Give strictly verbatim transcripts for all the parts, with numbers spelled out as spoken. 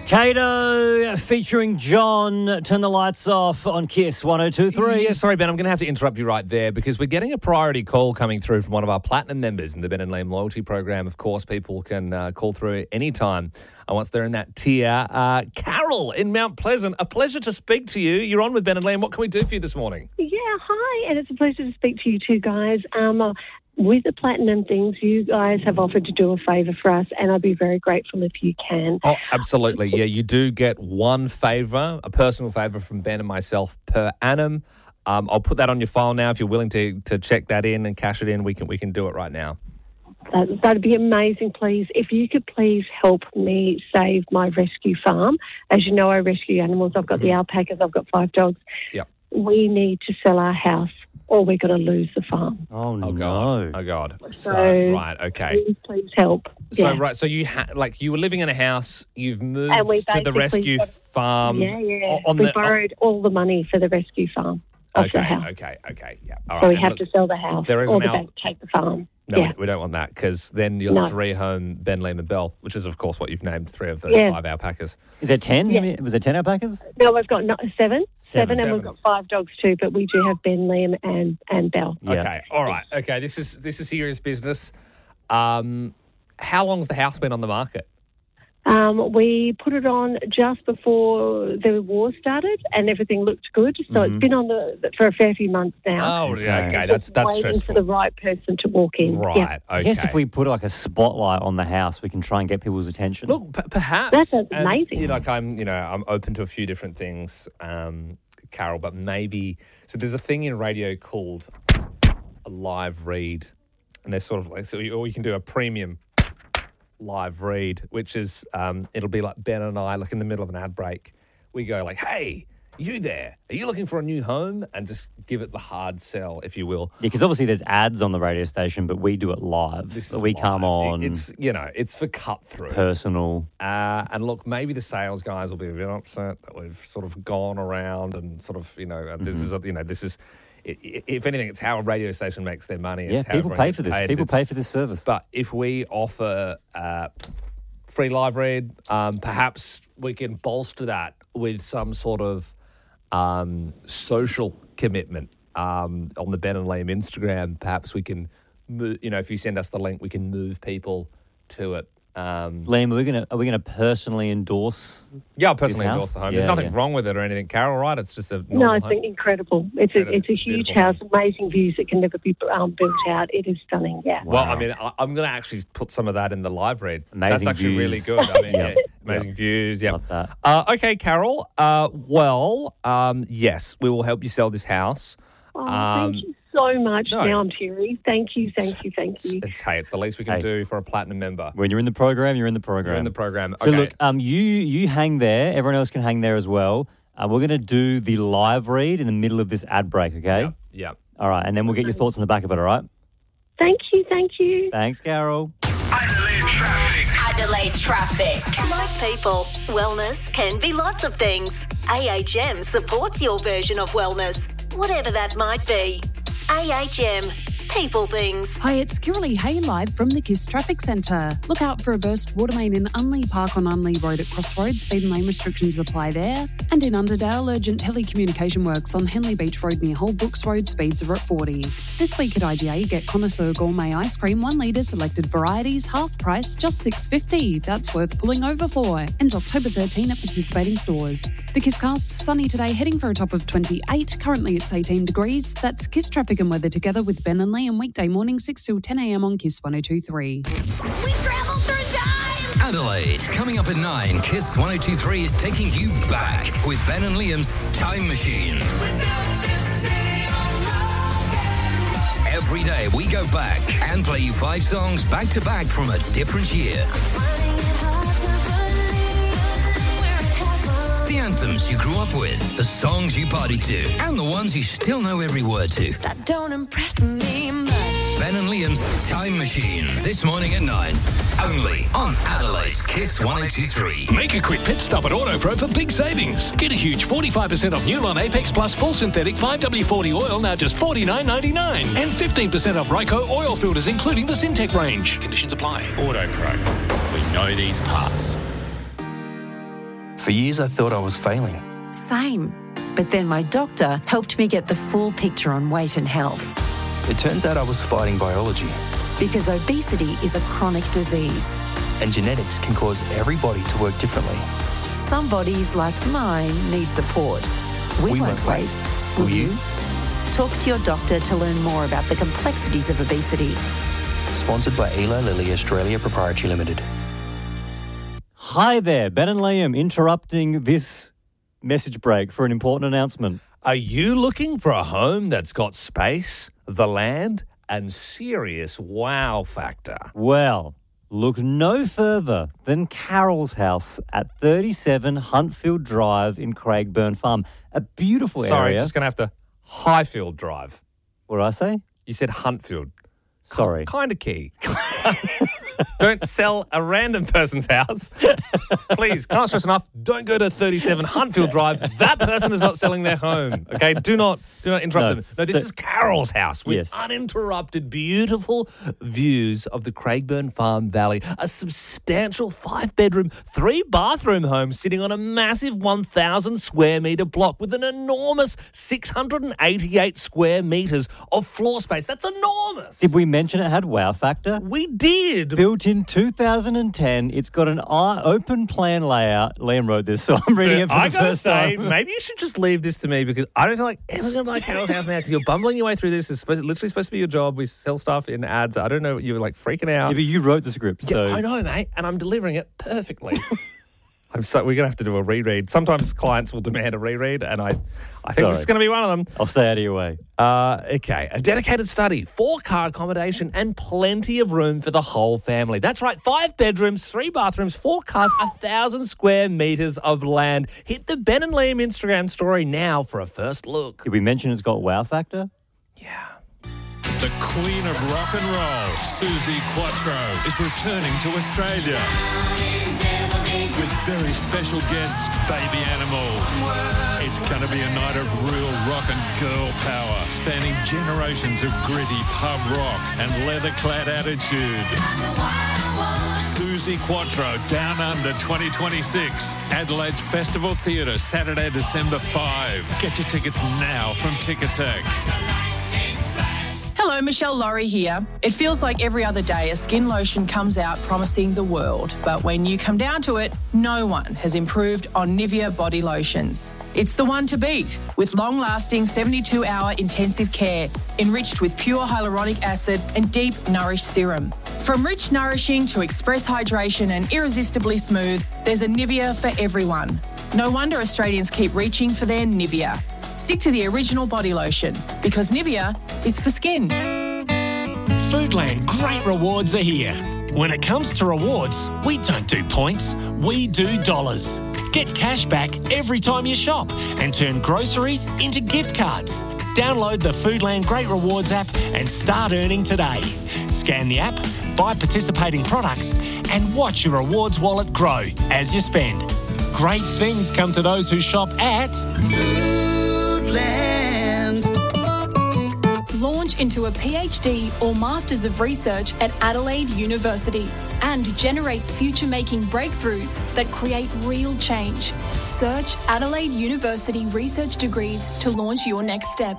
Kato featuring John, Turn the Lights Off on Kiss one oh two three. Yeah, sorry, Ben, I'm going to have to interrupt you right there because we're getting a priority call coming through from one of our platinum members in the Ben and Liam Loyalty Program. Of course, people can uh, call through anytime uh, once they're in that tier. Uh, Carol in Mount Pleasant, a pleasure to speak to you. You're on with Ben and Liam. What can we do for you this morning? Yeah, hi, and it's a pleasure to speak to you two guys. Um, uh, with the platinum things, you guys have offered to do a favour for us, and I'd be very grateful if you can. Oh, absolutely. Yeah, you do get one favour, a personal favour from Ben and myself per annum. Um, I'll put that on your file now. If you're willing to to check that in and cash it in, we can we can do it right now. That, that'd be amazing, please. If you could please help me save my rescue farm. As you know, I rescue animals. I've got mm-hmm. the alpacas. I've got five dogs. Yep. We need to sell our house, or we're going to lose the farm. Oh, no. Oh, God. Oh, God. So, so right, okay. Please, please help. So, yeah. right, so you ha- like you were living in a house, you've moved And we to the rescue got- farm. Yeah, yeah. On we the, borrowed all the money for the rescue farm off okay, the house. okay, okay, yeah. All right. So we and have look, to sell the house, there is or an the al- bank take the farm. No, yeah. we, we don't want that because then you'll No. have to rehome Ben, Liam and Belle, which is, of course, what you've named three of those Yeah. five alpacas. Is there ten? Yeah. Was there ten alpacas? No, we've got no, seven. Seven. Seven, and Seven. we've got five dogs too, but we do have Ben, Liam, and, and Belle. Yeah. Okay, all right. Okay, this is this is serious business. Um, how long's the house been on the market? Um, we put it on just before the war started, and everything looked good. So Mm-hmm. it's been on the for a fair few months now. Oh, yeah, okay, Just that's that's waiting stressful. for the right person to walk in. Right, Yeah. okay. I guess if we put like a spotlight on the house, we can try and get people's attention. Look, p- perhaps That sounds and, amazing. You know, like I'm, you know, I'm open to a few different things, um, Carol. But maybe so. There's a thing in radio called a live read, and there's sort of like so, you, or you can do a premium live read, which is um, it'll be like Ben and I, like in the middle of an ad break, we go like, "Hey, you there? Are you looking for a new home?" And just give it the hard sell, if you will. Yeah, because obviously there's ads on the radio station, but we do it live. This So is we live. come on. It's you know, it's for cut through. personal. Uh, and look, maybe the sales guys will be a bit upset that we've sort of gone around and sort of, you know, uh, this Mm-hmm. is, a, you know, this is, i- i- if anything, it's how a radio station makes their money. Yeah, It's how people everyone pay gets for this. paid. People It's- pay for this service. But if we offer uh, free live read, um, perhaps we can bolster that with some sort of um, social commitment um, on the Ben and Liam Instagram. Perhaps we can, move, you know, if you send us the link, we can move people to it. Um, Liam, are we gonna are we gonna personally endorse? Yeah, I'll personally His endorse house? the home. Yeah, There's nothing yeah. wrong with it or anything, Carol, right? It's just a normal No, it's home. been incredible. It's a Incredible. it's a It's huge beautiful. house, amazing views that can never be um, built out. It is stunning. Yeah. Well, Wow. I mean, I, I'm going to actually put some of that in the live read. Amazing That's actually views. really good. I mean, Yeah. yeah, amazing views. Yeah. Love that. Uh, okay, Carol. Uh, well, um, yes, we will help you sell this house. Oh, Um, thank you so much. no. Now I'm teary. Thank you, thank you, thank you. It's hey, it's the least we can Hey. do for a platinum member. When you're in the program, you're in the program. You're in the program. So okay. look, um, you you hang there. Everyone else can hang there as well. Uh, we're going to do the live read in the middle of this ad break, okay? yeah, yeah. All right, and then we'll get your thoughts on the back of it, all right? Thank you, thank you. Thanks, Carol. Adelaide traffic. Adelaide traffic. Like people, wellness can be lots of things. A H M supports your version of wellness, whatever that might be. A H M, people things. Hi, it's Kiralee Hay live from the KISS Traffic Centre. Look out for a burst water main in Unley Park on Unley Road at Crossroads. Speed and lane restrictions apply there. And in Underdale, urgent telecommunication works on Henley Beach Road near Holbrooks Road. Speeds are at forty. This week at I G A, get Connoisseur Gourmet Ice Cream, one litre, selected varieties, half price, just six dollars fifty. That's worth pulling over for. Ends October thirteenth at participating stores. The KISScast, sunny today, heading for a top of twenty-eight. Currently it's eighteen degrees. That's KISS Traffic and Weather together with Ben and Liam, weekday morning six till ten a.m. on KISS one oh two point three. We travel through time. Adelaide. Coming up at nine, Kiss one oh two point three is taking you back with Ben and Liam's Time Machine. Every day we go back and play you five songs back to back from a different year. The anthems you grew up with, the songs you partied to, and the ones you still know every word to. That don't impress me much. Ben and Liam's Time Machine. This morning at nine. Only on Adelaide's Kiss one oh two point three. Make a quick pit stop at AutoPro for big savings. Get a huge forty-five percent off Newline Apex Plus full synthetic five W forty oil now just forty-nine ninety-nine. And fifteen percent off Ryco oil filters including the Syntec range. Conditions apply. AutoPro. We know these parts. For years, I thought I was failing. Same. But then my doctor helped me get the full picture on weight and health. It turns out I was fighting biology. Because obesity is a chronic disease. And genetics can cause every body to work differently. Some bodies, like mine, need support. We, We won't won't wait. wait. Will Will you? you? Talk to your doctor to learn more about the complexities of obesity. Sponsored by Eli Lilly Australia Proprietary Limited. Hi there, Ben and Liam interrupting this message break for an important announcement. Are you looking for a home that's got space, the land, and serious wow factor? Well, look no further than Carol's house at thirty-seven Huntfield Drive in Craigburn Farm. A beautiful Sorry, area. just going to have to Highfield Drive. What did I say? You said Huntfield. Sorry. Kind of key. Don't sell a random person's house. Please, can't stress enough, don't go to thirty-seven Huntfield Drive. That person is not selling their home. Okay, do not do not interrupt No. them. No, this So- is Carol's house with Yes. uninterrupted, beautiful views of the Craigburn Farm Valley. A substantial five-bedroom, three-bathroom home sitting on a massive one thousand square metre block with an enormous six hundred eighty-eight square metres of floor space. That's enormous. Did we mention it had wow factor? We did. Built in two thousand ten. It's got an eye- open plan layout. Liam wrote this, so I'm reading Dude, it for I the gotta first say, time. maybe you should just leave this to me because I don't feel like anyone's going to buy Carol's house now because you're bumbling your way through this. It's supposed, literally supposed to be your job. We sell stuff in ads. I don't know. You're like freaking out. Yeah, but you wrote the script, so... Yeah, I know, mate, and I'm delivering it perfectly. I'm so we're gonna have to do a reread. Sometimes clients will demand a reread, and I, I think this Sorry. is going to be one of them. I'll stay out of your way. Uh, okay, a dedicated study, four-car accommodation, and plenty of room for the whole family. That's right, five bedrooms, three bathrooms, four cars, a thousand square metres of land. Hit the Ben and Liam Instagram story now for a first look. Did we mention it's got wow factor? The Queen of Rock and Roll, Susie Quattro, is returning to Australia with very special guests, Baby Animals. It's going to be a night of real rock and girl power, spanning generations of gritty pub rock and leather-clad attitude. Susie Quattro, Down Under twenty twenty-six, Adelaide's Festival Theatre, Saturday, December fifth. Get your tickets now from Ticketek. Hello, Michelle Laurie here. It feels like every other day a skin lotion comes out promising the world. But when you come down to it, no one has improved on Nivea body lotions. It's the one to beat, with long-lasting seventy-two hour intensive care, enriched with pure hyaluronic acid and deep Nourish serum. From rich nourishing to express hydration and irresistibly smooth, there's a Nivea for everyone. No wonder Australians keep reaching for their Nivea. Stick to the original body lotion, because Nivea is for skin. Foodland great rewards are here. When it comes to rewards, we don't do points, we do dollars. Get cash back every time you shop and turn groceries into gift cards. Download the Foodland Great Rewards app and start earning today. Scan the app, buy participating products, and watch your rewards wallet grow as you spend. Great things come to those who shop at Launch into a PhD or Masters of Research at Adelaide University and generate future-making breakthroughs that create real change. Search Adelaide University Research Degrees to launch your next step.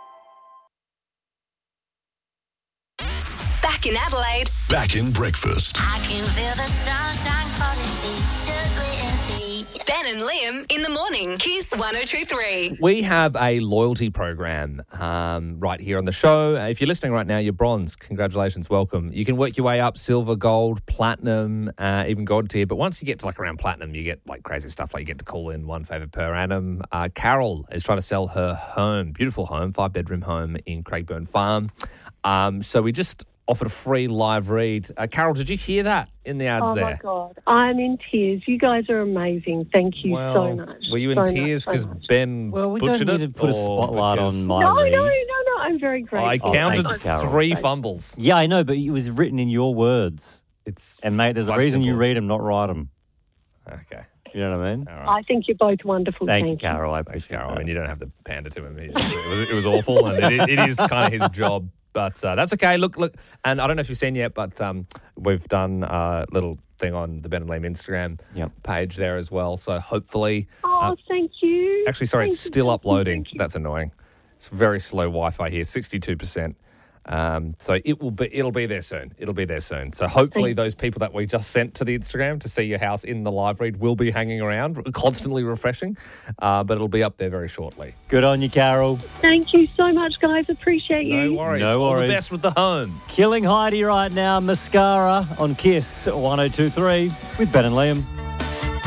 Back in Adelaide. Back in breakfast. I can feel the sunshine calling me. Just wait and see. Ben and Liam in the morning. Kiss one oh two three. We have a loyalty program um, right here on the show. If you're listening right now, you're bronze. Congratulations, welcome. You can work your way up, silver, gold, platinum, uh, even gold tier. But once you get to like around platinum, you get like crazy stuff. Like you get to call in one favour per annum. Uh, Carol is trying to sell her home, beautiful home, five bedroom home in Craigburn Farm. Um, so we just offered a free live read. Uh, Carol, did you hear that in the ads oh there? my God, I'm in tears. You guys are amazing. Thank you well, so much. Were you in so tears much, because so much. Ben Well, we butchered don't need it? to put a or spotlight because- on my No, read. no, no, no. I'm very grateful. I counted thanks, Carol. three fumbles. Yeah, I know, but it was written in your words. It's And, mate, there's a quite reason you simple. read them, not write them. Okay. You know what I mean? All right. I think you're both wonderful. Thank, Thank, you, Carol. I Thanks, appreciate Carol. I that. mean, you don't have to pander to him. It was, it was, it was awful, and it, it is kind of his job. But uh, that's okay. Look, look, and I don't know if you've seen yet, but um, we've done a little thing on the Ben and Liam Instagram yep. page there as well. So hopefully... Oh, uh, thank you. Actually, sorry, thank it's still you, uploading. you. That's annoying. It's very slow Wi-Fi here, sixty-two percent. Um, so it will be, it'll be there soon. It'll be there soon. So hopefully those people that we just sent to the Instagram to see your house in the live read will be hanging around, constantly refreshing, uh, but it'll be up there very shortly. Good on you, Carol. Thank you so much, guys. Appreciate you. No worries. No All worries. the best with the home. Killing Heidi right now, Mascara on Kiss one oh two three with Ben and Liam.